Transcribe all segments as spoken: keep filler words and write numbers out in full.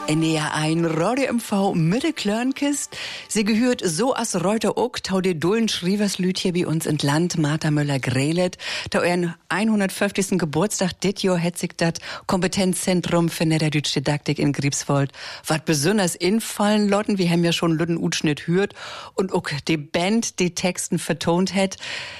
N D R eins Radio M V Mitte Klörnkist. Sie gehört so as Reuter ook, tau de Dullen Schrieverslüt hier bei uns in Land, Martha Müller-Grelet. Da euren hundertfünfzigsten Geburtstag dit Jahr hätt sich dat Kompetenzzentrum für Niederdeutsche Didaktik in Griebswold wat besonders infallen lotten. Wir haben ja schon Lütten Utschnitt hört und ook die Band die Texten vertont hätt.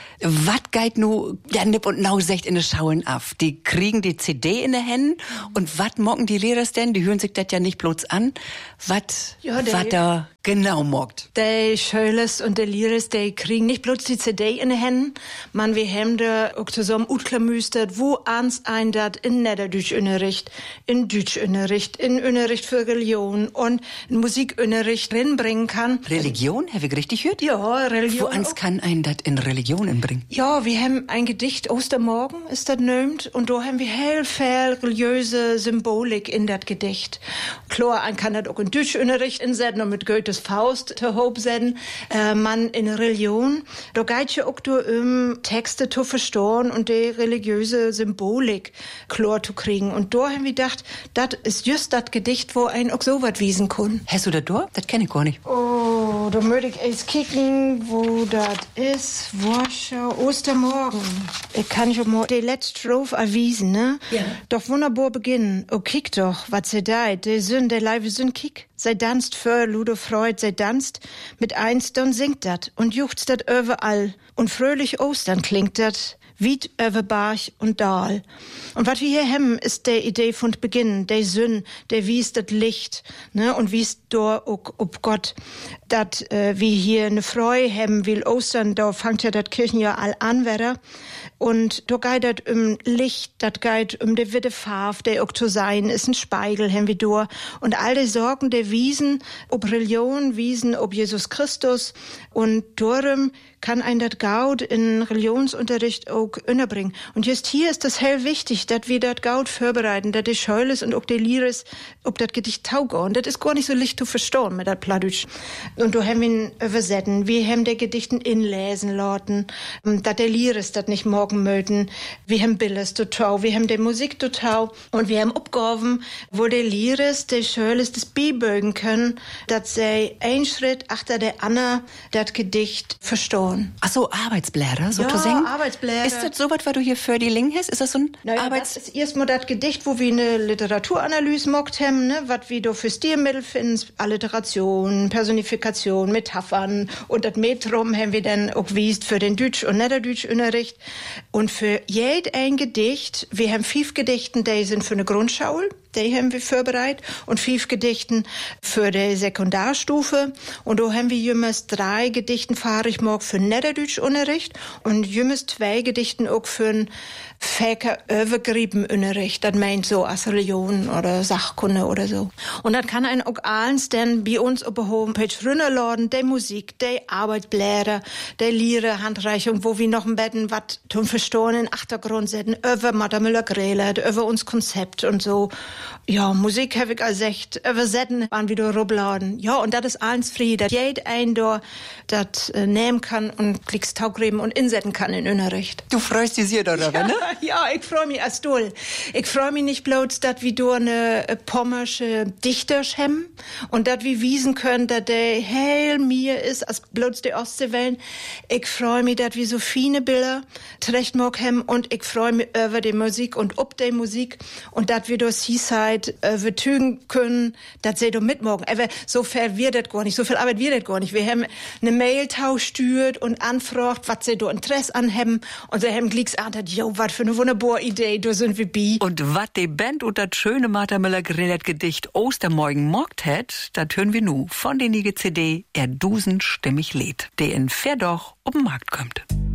Wat geit nu der Nipp und Nau secht in de Schauen af? Die kriegen die C D in de Händen und wat mocken die Lehrers denn? Die hören sich das ja nicht bloß an. Wat, ja, wat da genau mockt? Die Schölers und die Lehrers, die kriegen nicht bloß die C D in de Händen, man wir haben da auch zusammen utklamüstert, wo ans ein dat in Niederdeutsch-Unterricht, in Deutsch-Unterricht, in Unterricht für Religion und in Musikunterricht reinbringen kann. Religion? Habe ich richtig gehört? Ja, Religion. Wo ans kann ein dat in Religion inbringen? Ja, wir haben ein Gedicht, Ostermorgen ist das nömt, und da haben wir heel viel religiöse Symbolik in das Gedicht. Klar, ein kann das auch in Deutschunterricht insetzen und mit Goethes Faust zu hob setzen, äh, man in Religion. Da geht ja auch da um Texte zu verstehen und die religiöse Symbolik klar zu kriegen. Und da haben wir gedacht, das ist just das Gedicht, wo ein auch so was wiesen kann. Hast du das da? Das kenne ich gar nicht. Oh, da möchte ich erst kicken, wo das ist. Wascher. Ostermorgen. Ich kann schon mal die letzte Strophe erwiesen, ne? Ja. Doch wunderbar beginnen. Oh, kick doch, was sie deit. Die Sünde, der Leibe sind kick. Sei danst für Ludo Freud, sei danst. Mit eins, dann singt dat. Und juchzt dat überall. Und fröhlich Ostern klingt dat. Wied über Barch und Dal. Und was wir hier haben, ist der Idee von Beginn, der Sünn, der wies das Licht, ne, und wies da auch ob Gott, dat äh, wir hier eine Freude haben, will Ostern, da fängt ja das Kirchenjahr all an, wieder. Und da geht das um Licht, das geht um die witte Farbe, der auch zu sein, ist ein Spiegel, haben wir da. Und all die Sorgen der Wiesen, ob Religion, Wiesen, ob Jesus Christus. Und darum kann ein das Gaud in Religionsunterricht auch unterbringen. Und just hier ist das hell wichtig, dass wir das Gaud vorbereiten, dass die Scheules und auch die Liris, ob das Gedicht taugt. Und das ist gar nicht so leicht zu verstehen mit das Plattdeutsch. Und da haben wir ihn übersetzen. Wir haben die Gedichten inlesen lassen, dass die Liris das nicht morgen möchten. Wir haben Bildes total, wir haben die Musik total und wir haben Aufgaben, wo die Liris, die Scheules das beibögen können, dass sie ein Schritt achter der Anna das Gedicht verstehen. Ach so, Arbeitsblätter, so ja, zu singen? Arbeitsblätter. Ist das so was, was du hier für die Link hast? Ist das so ein naja, Arbeits... das ist erstmal das Gedicht, wo wir eine Literaturanalyse mockt haben, ne? Was wir da für Stilmittel finden, Alliteration, Personifikation, Metaphern. Und das Metrum haben wir dann auch gewiesen für den Deutsch- und Niederdeutsch-Unterricht. Und für jed ein Gedicht, wir haben fünf Gedichten, die sind für eine Grundschule. Die haben wir vorbereitet und fünf Gedichten für die Sekundarstufe. Und da haben wir jümmers drei Gedichten fahrig morgen für Niederdeutschunterricht und jümmers zwei Gedichten auch für einen Fäker Übergriebenunterricht. Das meint so als Religion oder Sachkunde oder so. Und das kann ein auch alles denn bei uns auf der Homepage runterladen, die Musik, die Arbeitsblätter, die Lieder, Handreichung, wo wir noch ein Betten was zum Verstehen in den Achtergrund setzen, über Martha Müller-Grelet, über uns Konzept und so. Ja, Musik habe ich als echt übersetzen, waren wieder rubladen. Ja, und das ist alles frei, dass jeder ein da das äh, nehmen kann und klicks Taugreben und insetzen kann in Unterricht. Du freust dich sehr darüber, ja, ne? Ja, ich freue mich als doll. Ich freue mich nicht bloß, dass wir da eine äh, pommersche Dichter haben und dass wir wiesen können, dass der hell mir ist, als bloß die Ostseewellen. Ich freue mich, dass wir so viele Bilder zurechtmog haben und ich freue mich über die Musik und ob die Musik und dass wir da Seaside äh, vertügen können, dass sie da mitmorgen. Aber so viel wird das gar nicht, so viel Arbeit wird das gar nicht. Wir haben eine Mail-Tausch stürt und anfragt, was sie da Interesse an haben und sie haben glicks an, jo, was für eine wunderbare Idee, da sind wir bi. Und was die Band und das schöne Martha Müller-Grelet Gedicht Ostermorgen mockt hat, das hören wir nu von der Nige C D, er dusen stimmig lädt, der in Verdoch auf den Markt kommt.